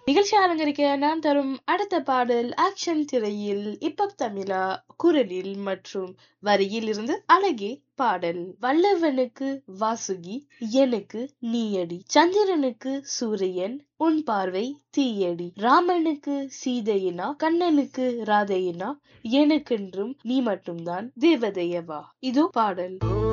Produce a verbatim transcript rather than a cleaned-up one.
நிகழ்ச்சி அலங்கரிக்க நான் தரும் அடுத்த பாடல் ஆக்ஷன் திரையில் இப்ப தமிழா குரலில் மற்றும் வரியில் இருந்து அழகே பாடல். வல்லவனுக்கு வாசுகி எனக்கு நீயடி, சந்திரனுக்கு சூரியன் உன் பார்வை தீயடி, ராமனுக்கு சீதையினா கண்ணனுக்கு ராதையினா எனக்கென்றும் நீ மட்டும்தான் தேவதையவா. இதோ பாடல்.